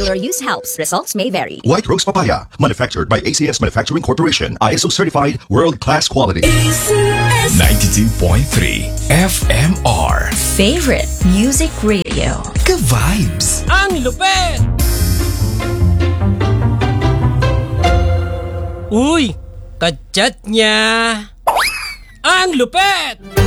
Regular use helps. Results may vary. White Rose Papaya, manufactured by ACS Manufacturing Corporation. ISO certified, world-class quality. ACS 92.3 FMR. Favorite music radio. Ka-vibes. Ang lupet! Uy! Kachat niya! Ang lupet!